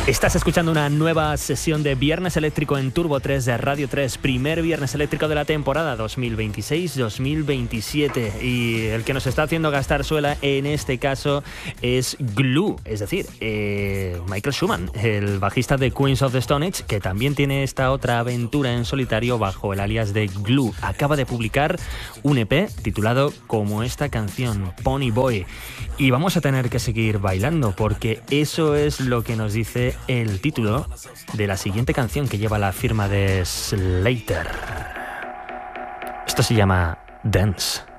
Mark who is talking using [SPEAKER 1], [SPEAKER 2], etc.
[SPEAKER 1] Estás escuchando una nueva sesión de Viernes Eléctrico en Turbo 3 de Radio 3, primer Viernes Eléctrico de la temporada 2026-2027, y el que nos está haciendo gastar suela en este caso es Glue, es decir, Michael Schumann, el bajista de Queens of the Stone Age, que también tiene esta otra aventura en solitario bajo el alias de Glue. Acaba de publicar un EP titulado como esta canción, Pony Boy, y vamos a tener que seguir bailando porque eso es lo que nos dice el título de la siguiente canción que lleva la firma de Slater. Esto se llama Dance.